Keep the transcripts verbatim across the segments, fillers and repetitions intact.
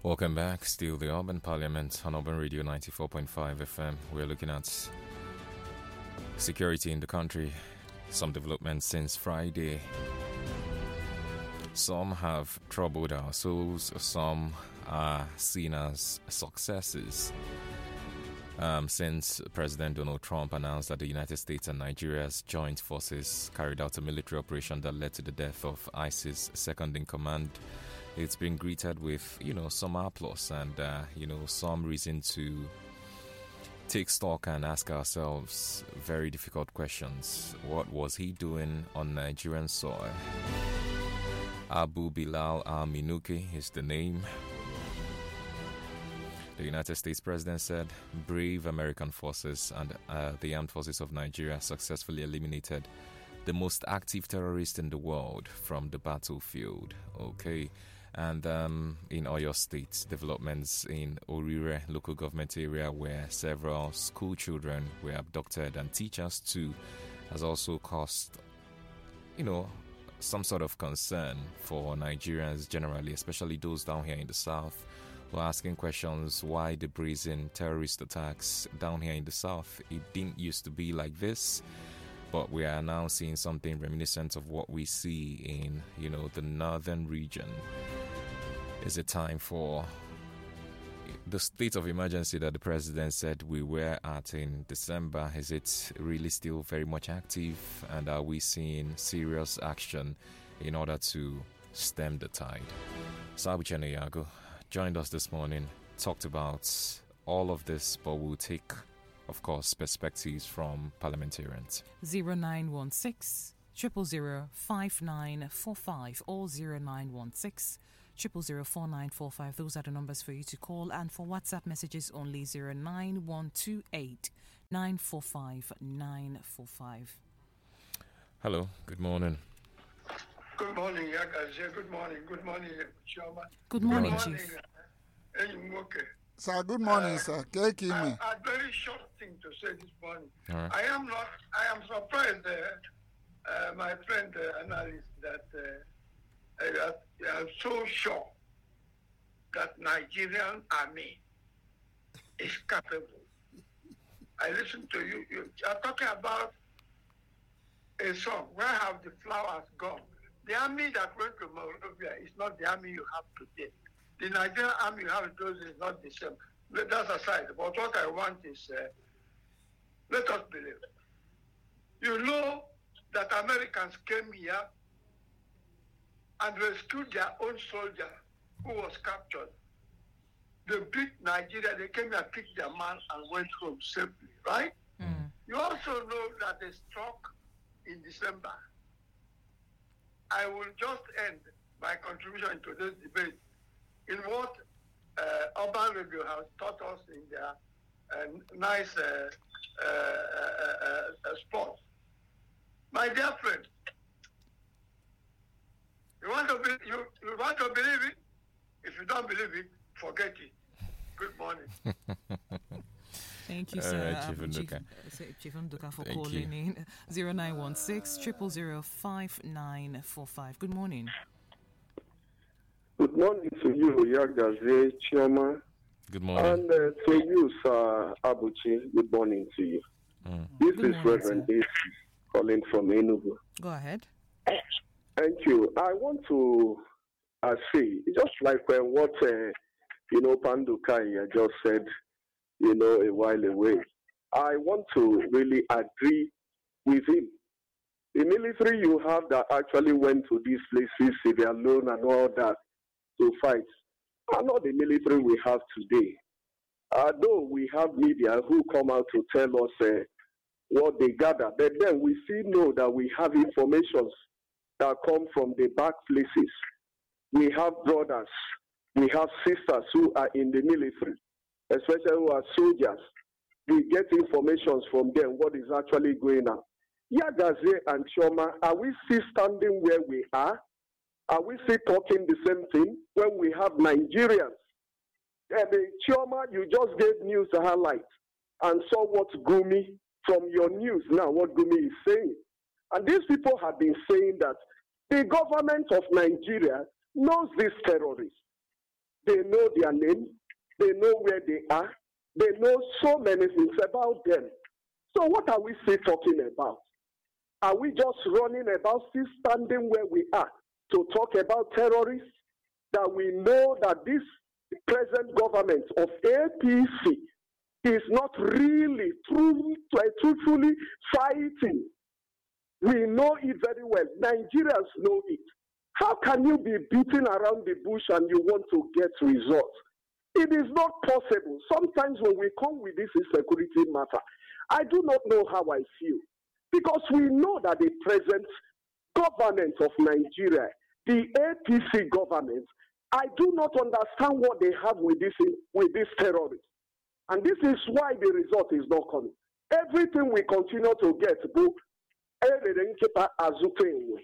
Welcome back. Still the Urban Parliament on Urban Radio ninety-four point five F M. We're looking at security in the country. Some developments since Friday. Some have troubled our souls. Some are seen as successes. Um, since President Donald Trump announced that the United States and Nigeria's joint forces carried out a military operation that led to the death of ISIS second-in-command, it's been greeted with, you know, some applause and, uh, you know, some reason to take stock and ask ourselves very difficult questions. What was he doing on Nigerian soil? Abu Bilal al-Minuki is the name. The United States President said brave American forces and uh, the armed forces of Nigeria successfully eliminated the most active terrorist in the world from the battlefield. Okay. And um, in Oyo State, developments in Orire local government area where several school children were abducted and teachers too has also caused, you know, some sort of concern for Nigerians generally, especially those down here in the south. We're asking questions why the brazen terrorist attacks down here in the south. It didn't used to be like this, but we are now seeing something reminiscent of what we see in, you know, the northern region. Is it time for the state of emergency that the president said we were at in December? Is it really still very much active? And are we seeing serious action in order to stem the tide? Sabuchene Yago joined us this morning, talked about all of this, but we'll take, of course, perspectives from parliamentarians. zero nine one six, zero zero zero, five nine four five or zero nine one six, zero zero zero, four nine four five. Those are the numbers for you to call, and for WhatsApp messages only zero nine one two eight, nine four five nine four five. Hello, good morning. Good morning, Yagaze. Good morning. Good morning, Chairman. Good morning, Good morning, Chief. uh, Enyimoke. Sir, good morning, Uh, sir. Keki I, me. I very short thing to say this morning. All right. I am not. I am surprised, uh, uh, my friend uh, analyst, that uh, I, I am so sure that Nigerian army is capable. I listen to you. You are talking about a song. Where have the flowers gone? The army that went to Monrovia is not the army you have today. The Nigerian army you have today is not the same. Let us aside. But what I want is, uh, let us believe. You know that Americans came here and rescued their own soldier who was captured. They beat Nigeria. They came here, picked their man, and went home safely. Right? Mm. You also know that they struck in December. I will just end my contribution to this debate in what uh, Urban Radio has taught us in their uh, nice uh, uh, uh, uh, sport. My dear friend, you want to be, you, you want to believe it? If you don't believe it, forget it. Good morning. Thank you, All sir. right, Chief Um, Chief, Nduka. uh, Chief Nduka, for Thank calling you. in. zero nine one six, zero zero zero, five nine four five. Good morning. Good morning to you, Yagaze, Chioma, Good morning. and uh, to you, Sir Abuchi. Good morning to you. Mm. This Good is morning, Reverend sir. Davis calling from Enugu. Go ahead. Thank you. I want to uh, say, just like uh, what, uh, you know, Pandukai just said, you know, a while away, I want to really agree with him. The military you have that actually went to these places, Sierra Leone and all that, to fight, are not the military we have today. Although we have media who come out to tell us uh, what they gather, but then we still know that we have informations that come from the back places. We have brothers, we have sisters who are in the military, especially who are soldiers. We get information from them, what is actually going on. Yagaze and Chioma, are we still standing where we are? Are we still talking the same thing when we have Nigerians? And uh, Chioma, you just gave news highlights and saw what Gumi, from your news now, what Gumi is saying. And these people have been saying that the government of Nigeria knows these terrorists. They know their name. They know where they are. They know so many things about them. So what are we still talking about? Are we just running about, still standing where we are to talk about terrorists? That we know that this present government of A P C is not really true, truthfully fighting. We know it very well. Nigerians know it. How can you be beating around the bush and you want to get results? It is not possible. Sometimes when we come with this insecurity matter, I do not know how I feel. Because we know that the present government of Nigeria, the A P C government, I do not understand what they have with this, with this terrorist. And this is why the result is not coming. Everything we continue to get, boo, everything keep azuke.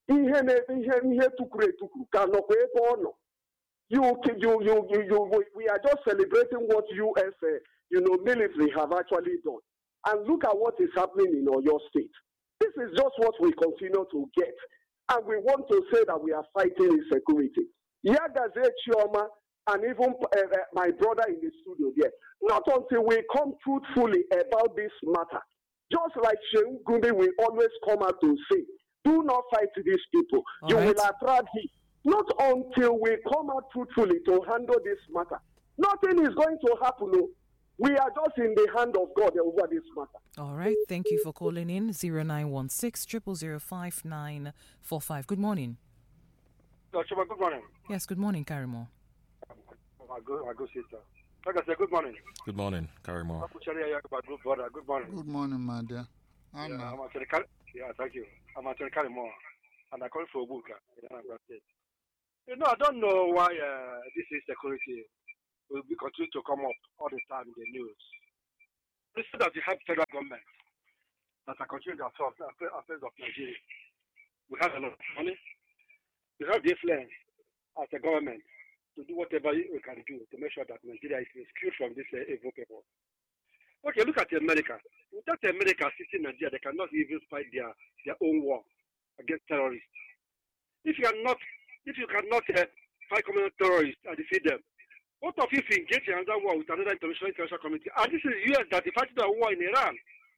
You, you, you, you, you, we are just celebrating what U S, uh, you know, military have actually done. And look at what is happening in Oyo State. This is just what we continue to get. And we want to say that we are fighting insecurity. Yagaze Chioma and even uh, uh, my brother in the studio there. Not until we come truthfully about this matter. Just like Shehu Gumi will always come out to say, do not fight these people. All you right. will attract him. Not until we come out truthfully to handle this matter. Nothing is going to happen. No. We are just in the hand of God over this matter. All right. Thank you for calling in. zero nine one six, zero zero zero, five nine four five. Good morning. Doctor Good morning. Yes, good morning, Karimo. My good, my good sister. Like I said, good morning. Good morning, Karimo. Good morning. Good morning. Good morning, my dear. I'm yeah, I'm actually, yeah, thank you. I'm actually Karimo, and I call for Obuka in Anambra State. You know, I don't know why uh, this insecurity will be continue to come up all the time in the news. Instead that we have federal government that are continuing to affect the affairs of Nigeria, we have a lot of money. We have the influence as a government to do whatever we can do to make sure that Nigeria is rescued from this uh, evil people. Okay, look at America. Without America assisting Nigeria, they cannot even fight their, their own war against terrorists. If you cannot, if you cannot uh, fight communist terrorists and defeat them, what of if you engage in another war with another international international community? And this is the U S that is fighting a war in Iran.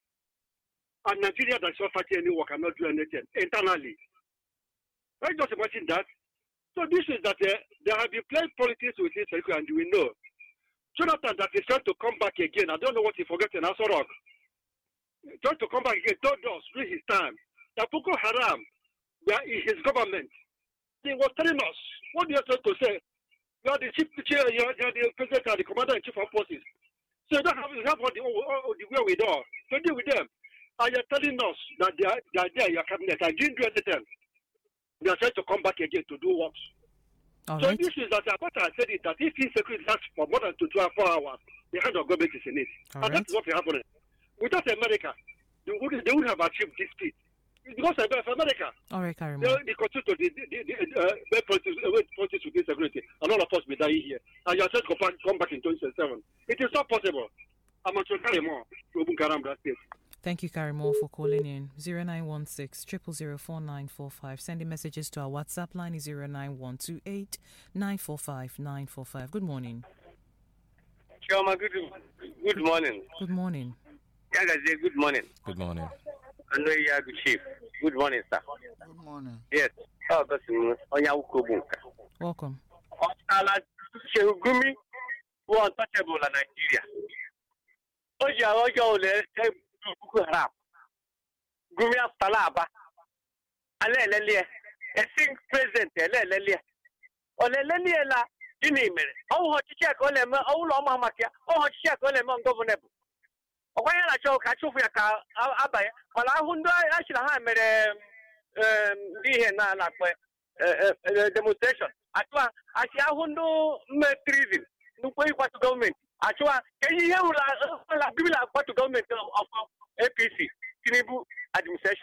And Nigeria that is not fighting any war cannot do anything internally. Right? Just imagine that. So this is that uh, there have been playing politics with this and we know. Jonathan that is trying to come back again. I don't know what he forgot in Asorok. Trying to come back again, told us during his time that Boko Haram, his government, he was telling us what they are trying to say. You are the chief, you are the president and the commander in chief of forces. So you don't have, you have all the, all the way with all to deal with them. And you're telling us that they are, they are there, your cabinet, and didn't do anything. They are trying to come back again to do works. All so right. this is that what I said is that if insecurity lasts for more than twenty-four hours, the hand of government is in it. All and right. that's what is happening. Without America, they wouldn't, they wouldn't have achieved this feat. Because of America. All right, Karimo. They, they continue to the, the, the, uh, politics, uh, politics with insecurity, and all of us will die here. And you are trying to come back, come back in twenty twenty-seven. It is not possible. I'm going to carry more to Bunkarambra State. Thank you, Karimo, for calling in. zero nine one six, zero zero zero, four nine four five. Sending messages to our WhatsApp line is zero nine one two eight, nine four five, nine four five. Good morning. Chioma, good, good morning. Good morning. Yagaze, good morning. Good morning. I know you are good chief. Good morning, sir. Good morning. Yes. Oh, that's Welcome. Shehu Gumi, who are untouchable in Nigeria. Oja, Oja, Ole, Boko Haram. Gumi Aftalaba. Ale, Lelia. A sing president, Ale, Lelia. Ole, Lelia, la, Jimmy, oh, what you check on them, oh, Loma Makia, oh, check on them on governor. Why are you catch off your car? Abai, well, I wouldn't actually have made a here now, like demonstration. I see I wouldn't make treason. No way what government. I saw, can you hear what to government of A P C, Tinubu administration?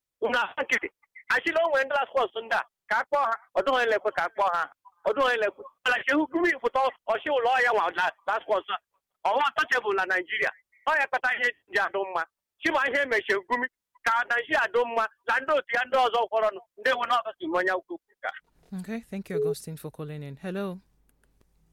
I see no when last was on that. Kapa, or don't I let Kapa, or don't I let you give me for talk or show lawyer last was or untouchable in Nigeria. I pata he jadoma chima he meshe gumi ka na shi adoma lando ti ando ozo kworo no nde wona ka simonya ukuka. Okay, thank you, Augustine, for calling in. Hello.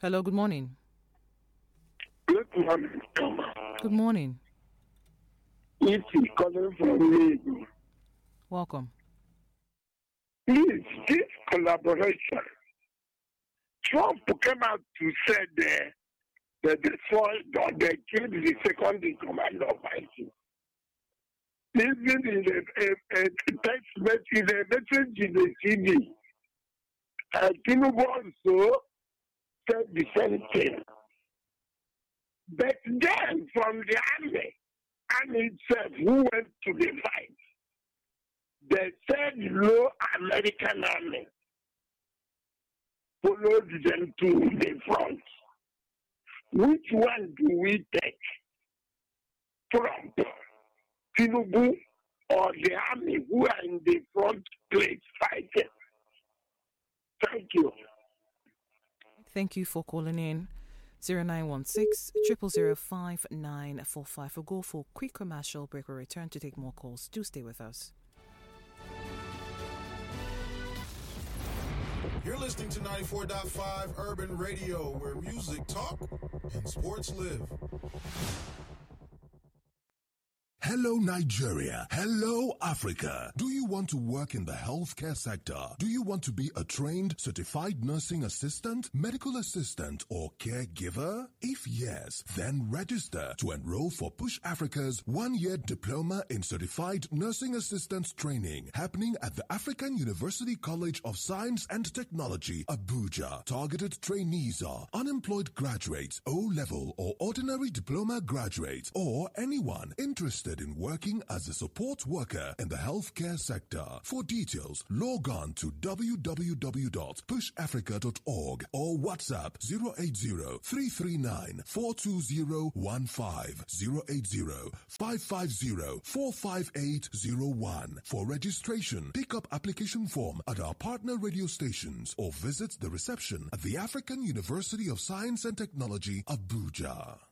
Hello, good morning. Good morning. Good morning. It is calling from me. Welcome. Please, this collaboration. Trump came out to say that the destroyed they killed the second in command of ISIS. Even in a, a, a text message, in a message in the C D, uh, Tinubu also said the same thing. But then from the army, army itself who went to the fight, they said no American army followed them to the front. Which one do we take? Trump, Tinubu, or the army who are in the front place fighting? Thank you. Thank you for calling in. zero nine one six, zero zero zero, five nine four five. We'll go for a quick commercial break. We'll return to take more calls. Do stay with us. You're listening to ninety-four point five Urban Radio, where music talk and sports live. Hello, Nigeria. Hello, Africa. Do you want to work in the healthcare sector? Do you want to be a trained, certified nursing assistant, medical assistant, or caregiver? If yes, then register to enroll for Push Africa's one-year diploma in certified nursing assistant training happening at the African University College of Science and Technology, Abuja. Targeted trainees are unemployed graduates, O-level or ordinary diploma graduates, or anyone interested in working as a support worker in the healthcare sector. For details, log on to w w w dot push africa dot org or WhatsApp zero eight zero, three three nine, four two zero one five, zero eight zero, five five zero, four five eight zero one. For registration, pick up application form at our partner radio stations or visit the reception at the African University of Science and Technology, Abuja.